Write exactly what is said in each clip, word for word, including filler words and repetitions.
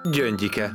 Gyöngyike.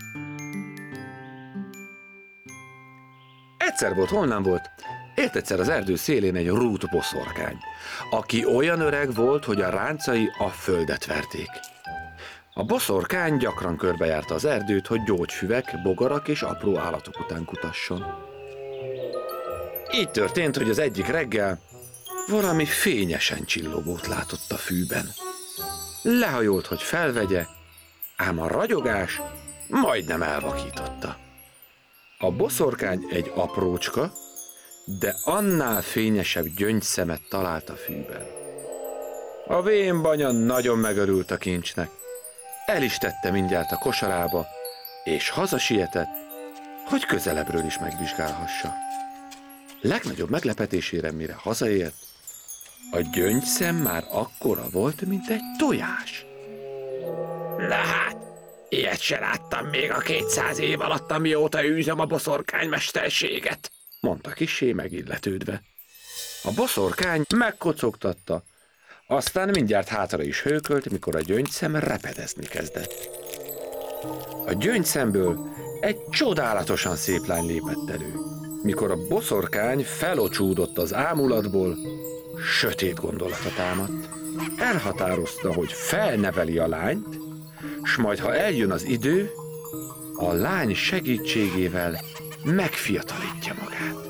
Egyszer volt, hol nem volt, élt egyszer az erdő szélén egy rút boszorkány, aki olyan öreg volt, hogy a ráncai a földet verték. A boszorkány gyakran körbejárta az erdőt, hogy gyógyfüvek, bogarak és apró állatok után kutasson. Így történt, hogy az egyik reggel valami fényesen csillogót látott a fűben. Lehajolt, hogy felvegye, ám a ragyogás majdnem elvakította. A boszorkány egy aprócska, de annál fényesebb gyöngyszemet talált a fűben. A vén banya nagyon megörült a kincsnek. El is tette mindjárt a kosarába, és hazasietett, hogy közelebbről is megvizsgálhassa. Legnagyobb meglepetésére, mire hazaért, a gyöngyszem már akkora volt, mint egy tojás. Na hát, ilyet se láttam még a kétszáz év alatt, amióta űzöm a boszorkány mesterséget, mondta kissé megilletődve. A boszorkány megkocogtatta, aztán mindjárt hátra is hőkölt, mikor a gyöngyszem repedezni kezdett. A gyöngyszemből egy csodálatosan szép lány lépett elő. Mikor a boszorkány felocsúdott az ámulatból, sötét gondolata támadt. Elhatározta, hogy felneveli a lányt, s majd, ha eljön az idő, a lány segítségével megfiatalítja magát.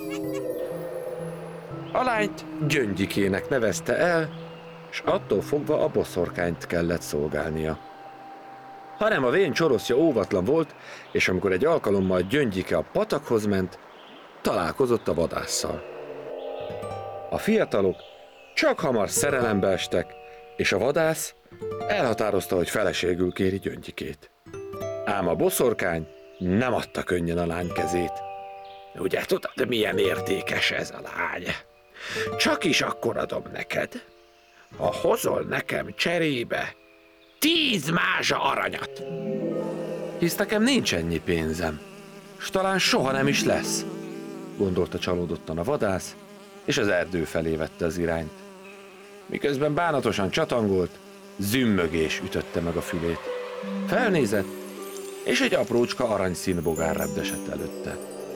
A lányt Gyöngyikének nevezte el, s attól fogva a boszorkányt kellett szolgálnia. Hanem a vén csoroszja óvatlan volt, és amikor egy alkalommal Gyöngyike a patakhoz ment, találkozott a vadásszal. A fiatalok csak hamar szerelembe estek, és a vadász elhatározta, hogy feleségül kéri Gyöngyikét. Ám a boszorkány nem adta könnyen a lány kezét. Ugye tudod, milyen értékes ez a lány? Csak is akkor adom neked, ha hozol nekem cserébe tíz mázsa aranyat. Hisz nekem nincs ennyi pénzem, s talán soha nem is lesz, gondolta csalódottan a vadász, és az erdő felé vette az irányt. Miközben bánatosan csatangolt, zümmögés ütötte meg a fülét. Felnézett, és egy aprócska aranyszínű bogár repdesett előtte.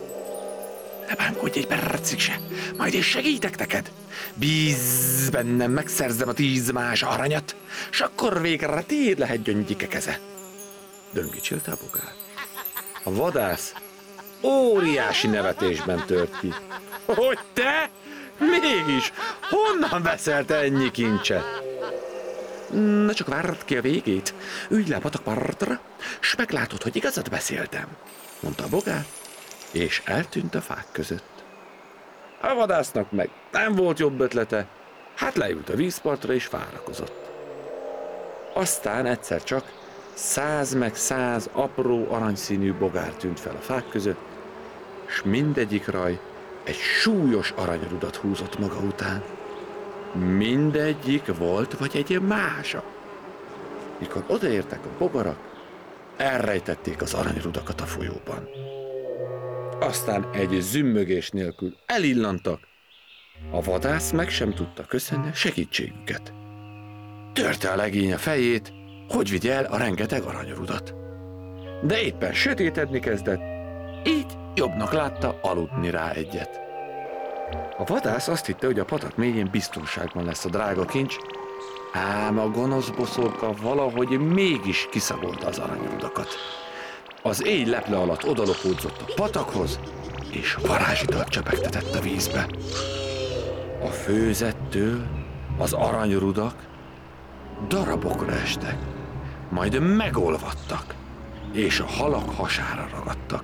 Ne bánkodj egy percig se, majd is segítek neked. Bízz bennem, megszerzem a tíz más aranyat, s akkor végre tiéd lehet Gyöngyike keze. Döngicsélte a bogár. A vadász óriási nevetésben tört ki. Hogy te? Mégis, honnan veszel te ennyi kincset? Na csak várd ki a végét, ülj le a patakpartra, s meglátod, hogy igazat beszéltem, mondta a bogár, és eltűnt a fák között. A vadásznak meg nem volt jobb ötlete, hát leült a vízpartra és várakozott. Aztán egyszer csak száz meg száz apró aranyszínű bogár tűnt fel a fák között, s mindegyik raj egy súlyos aranyrudat húzott maga után. Mindegyik volt vagy egy mázsa. Mikor odaértek a bogarak, elrejtették az aranyrudakat a folyóban. Aztán egy zümmögés nélkül elillantak. A vadász meg sem tudta köszönni segítségüket. Törte a legény a fejét, hogy vigye el a rengeteg aranyrudat. De éppen sötétedni kezdett, így jobbnak látta aludni rá egyet. A vadász azt hitte, hogy a patak mélyén biztonságban lesz a drága kincs, ám a gonosz boszorka valahogy mégis kiszagolta az aranyrudakat. Az éj leple alatt odalopódzott a patakhoz, és varázsitalt csepegtetett a vízbe. A főzettől az aranyrudak darabokra estek, majd megolvadtak, és a halak hasára ragadtak.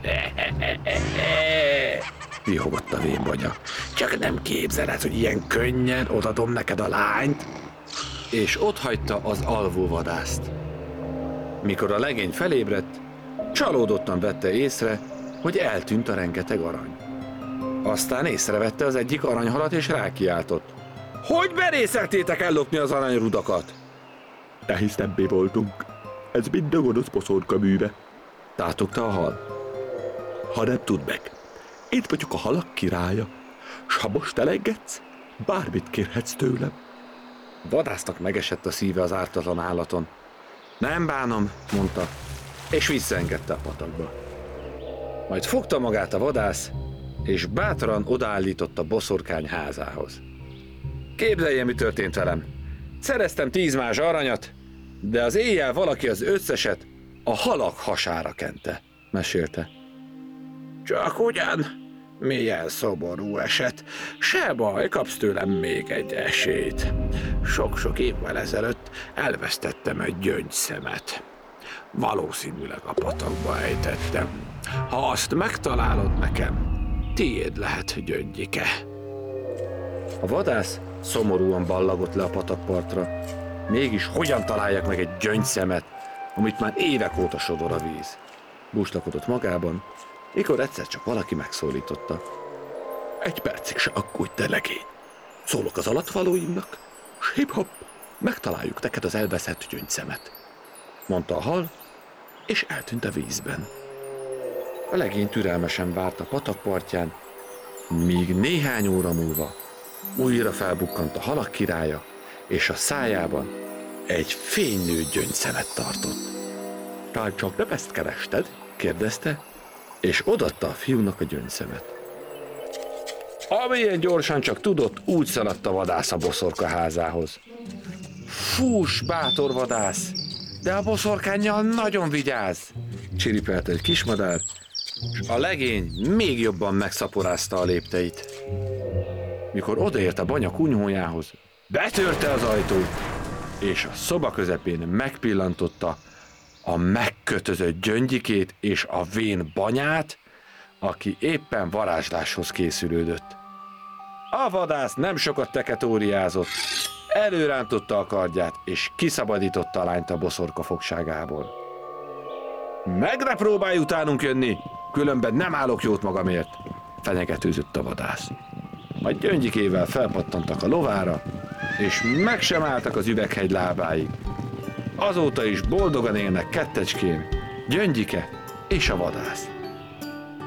Vihogott a vénbanya. Csak nem képzeled, hogy ilyen könnyen odadom neked a lányt? És otthagyta az alvó vadászt. Mikor a legény felébredt, csalódottan vette észre, hogy eltűnt a rengeteg arany. Aztán észrevette az egyik aranyhalat, és rákiáltott. Hogy merészeltétek ellopni az aranyrudakat? Nehisztebbé voltunk. Ez mind a gonosz boszorka műve, tátogta a hal. Ha nem tudd meg, én vagyok a halak királya, s ha most elengedsz, bármit kérhetsz tőlem. Vadásznak megesett a szíve az ártatlan állaton. Nem bánom, mondta, és visszaengedte a patakba. Majd fogta magát a vadász, és bátran odaállított a boszorkány házához. Képzelje, mi történt velem. Szereztem tíz más aranyat, de az éjjel valaki az összeset a halak hasára kente, mesélte. Csak ugyan, milyen szomorú eset. Se baj, kapsz tőlem még egy esélyt. Sok-sok évvel ezelőtt elvesztettem egy gyöngyszemet. Valószínűleg a patakba ejtettem. Ha azt megtalálod nekem, tiéd lehet, gyöngyike. A vadász szomorúan ballagott le a patakpartra. Mégis hogyan találjak meg egy gyöngyszemet, amit már évek óta sodor a víz? Búslakodott magában, mikor egyszer csak valaki megszólította. Egy percig se aggódj, te legény. Szólok az alattvalóimnak, s hip-hop, megtaláljuk neked az elveszett gyöngyszemet, Mondta a hal, és eltűnt a vízben. a legény türelmesen várt a patak partján, míg néhány óra múlva újra felbukkant a halak királya, és a szájában egy fénylő gyöngyszemet tartott. Talán csak nem ezt kerested? Kérdezte, és odaadta a fiúnak a gyöngyszemet. Amilyen gyorsan csak tudott, úgy szaladt a vadász a boszorka házához. Fuss, bátor vadász, de a boszorkánnyal nagyon vigyázz! Csiripelte egy kismadár, és a legény még jobban megszaporázta a lépteit. Mikor odaért a banya kunyhójához, betörte az ajtót, és a szoba közepén megpillantotta a megkötözött gyöngyikét és a vén banyát, aki éppen varázsláshoz készülődött. A vadász nem sokat teketóriázott, előrántotta a kardját, és kiszabadította a lányt a boszorka fogságából. Megre próbálj utánunk jönni, különben nem állok jót magamért, fenyegetőzött a vadász. A gyöngyikével felpattantak a lovára, és meg sem álltak az üveghegy lábáig. Azóta is boldogan élnek kettecskén, Gyöngyike és a vadász.